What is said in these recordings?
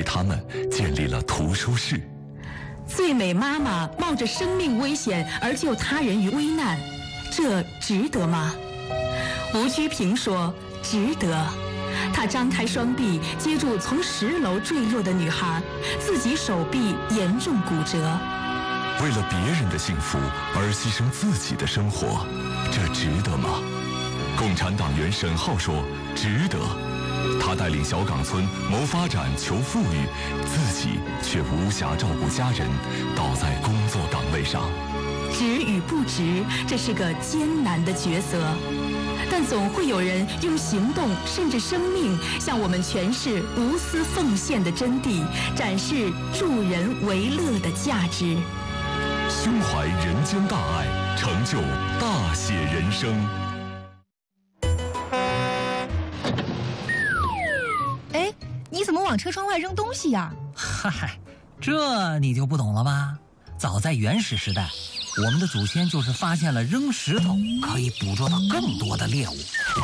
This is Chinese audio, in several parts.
为他们建立了图书室。 最美妈妈冒着生命危险而救他人于危难，这值得吗？吴居平说值得。他张开双臂接住从10楼坠落的女孩，自己手臂严重骨折。 为了别人的幸福而牺牲自己的生活，这值得吗？共产党员沈浩说值得。他带领小岗村谋发展求富裕，自己却无暇照顾家人，倒在工作岗位上。 值与不值，这是个艰难的抉择，但总会有人用行动甚至生命向我们诠释无私奉献的真谛，展示助人为乐的价值。 胸怀人间大爱，成就大写人生。 哎，你怎么往车窗外扔东西呀？ 嗨，这你就不懂了吧？早在原始时代，我们的祖先就是发现了扔石头可以捕捉到更多的猎物。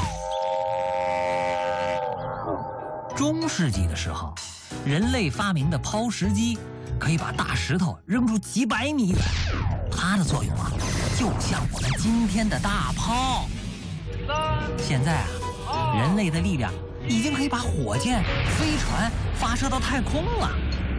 中世纪的时候，人类发明的抛石机可以把大石头扔出几百米远，它的作用啊，就像我们今天的大炮。现在啊，人类的力量已经可以把火箭、飞船发射到太空了。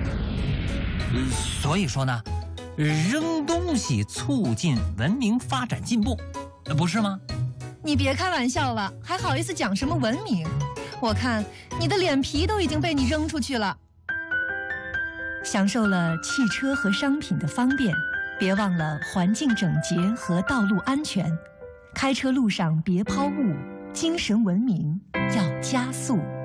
所以说呢，扔东西促进文明发展进步，不是吗？ 你别开玩笑了，还好意思讲什么文明？我看你的脸皮都已经被你扔出去了。享受了汽车和商品的方便，别忘了环境整洁和道路安全。开车路上别抛物，精神文明要加速。